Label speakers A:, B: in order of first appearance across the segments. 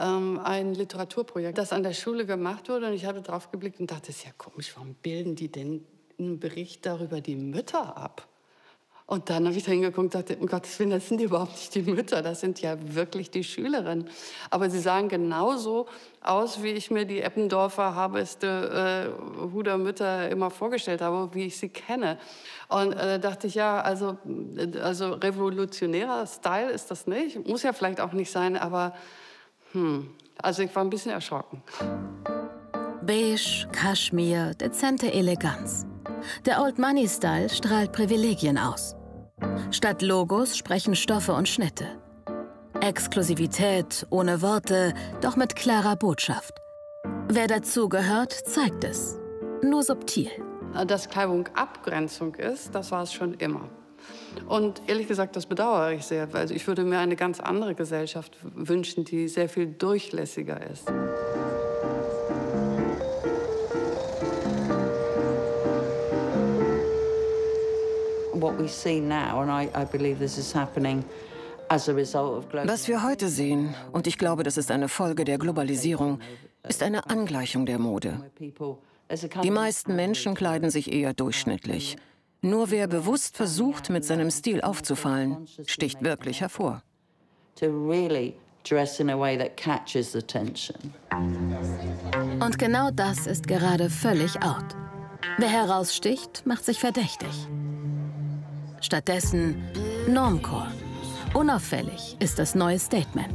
A: ein Literaturprojekt, das an der Schule gemacht wurde. Und ich habe drauf geblickt und dachte, das ist ja komisch, warum bilden die denn einen Bericht darüber die Mütter ab? Und dann habe ich da hingeguckt und dachte, um Gottes Willen, das sind überhaupt nicht die Mütter, das sind ja wirklich die Schülerinnen. Aber sie sahen genauso aus, wie ich mir die Eppendorfer, Habeste, Huder Mütter immer vorgestellt habe, wie ich sie kenne. Und da dachte ich, ja, also revolutionärer Style ist das nicht. Muss ja vielleicht auch nicht sein, aber also ich war ein bisschen erschrocken.
B: Beige, Kaschmir, dezente Eleganz. Der Old-Money-Style strahlt Privilegien aus. Statt Logos sprechen Stoffe und Schnitte. Exklusivität ohne Worte, doch mit klarer Botschaft. Wer dazugehört, zeigt es. Nur subtil.
A: Dass Kleidung Abgrenzung ist, das war es schon immer. Und ehrlich gesagt, das bedauere ich sehr. Also ich würde mir eine ganz andere Gesellschaft wünschen, die sehr viel durchlässiger ist.
C: Was wir heute sehen, und ich glaube, das ist eine Folge der Globalisierung, ist eine Angleichung der Mode. Die meisten Menschen kleiden sich eher durchschnittlich. Nur wer bewusst versucht, mit seinem Stil aufzufallen, sticht wirklich hervor.
B: Und genau das ist gerade völlig out. Wer heraussticht, macht sich verdächtig. Stattdessen Normcore. Unauffällig ist das neue Statement.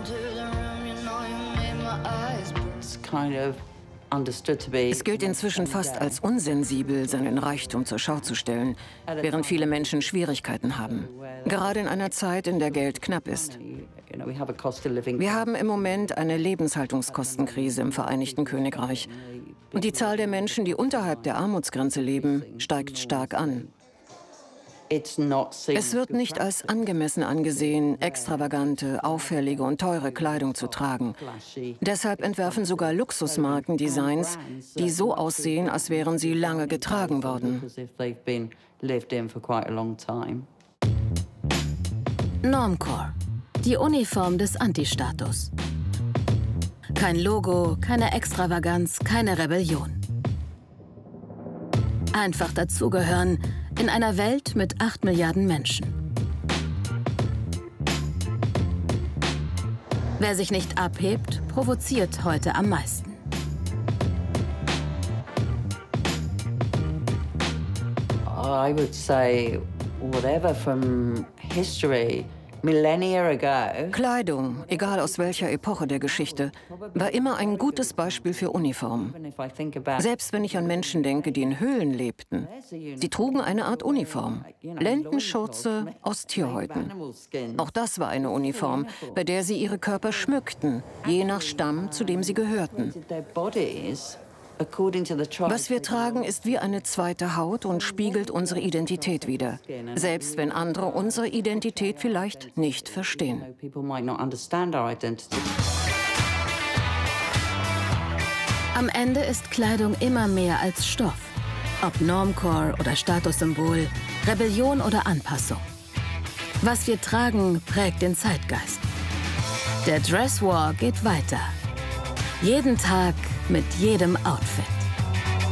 C: Es gilt inzwischen fast als unsensibel, seinen Reichtum zur Schau zu stellen, während viele Menschen Schwierigkeiten haben. Gerade in einer Zeit, in der Geld knapp ist. Wir haben im Moment eine Lebenshaltungskostenkrise im Vereinigten Königreich. Und die Zahl der Menschen, die unterhalb der Armutsgrenze leben, steigt stark an. Es wird nicht als angemessen angesehen, extravagante, auffällige und teure Kleidung zu tragen. Deshalb entwerfen sogar Luxusmarken Designs, die so aussehen, als wären sie lange getragen worden.
B: Normcore, die Uniform des Antistatus. Kein Logo, keine Extravaganz, keine Rebellion. Einfach dazugehören in einer Welt mit 8 Milliarden Menschen. Wer sich nicht abhebt, provoziert heute am meisten.
D: I would say whatever from history.
C: Kleidung, egal aus welcher Epoche der Geschichte, war immer ein gutes Beispiel für Uniform. Selbst wenn ich an Menschen denke, die in Höhlen lebten, sie trugen eine Art Uniform. Lendenschurze aus Tierhäuten. Auch das war eine Uniform, bei der sie ihre Körper schmückten, je nach Stamm, zu dem sie gehörten. Was wir tragen, ist wie eine zweite Haut und spiegelt unsere Identität wider, selbst wenn andere unsere Identität vielleicht nicht verstehen.
B: Am Ende ist Kleidung immer mehr als Stoff. Ob Normcore oder Statussymbol, Rebellion oder Anpassung. Was wir tragen, prägt den Zeitgeist. Der Dress War geht weiter. Jeden Tag mit jedem Outfit.